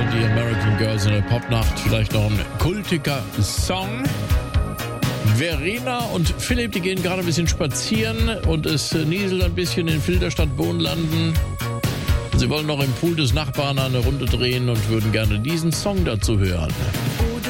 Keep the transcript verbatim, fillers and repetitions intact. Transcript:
sind die American Girls in der Popnacht. Vielleicht noch ein kultiger Song. Verena und Philipp, die gehen gerade ein bisschen spazieren und es nieselt ein bisschen in Filderstadt Bohnlanden. Sie wollen noch im Pool des Nachbarn eine Runde drehen und würden gerne diesen Song dazu hören.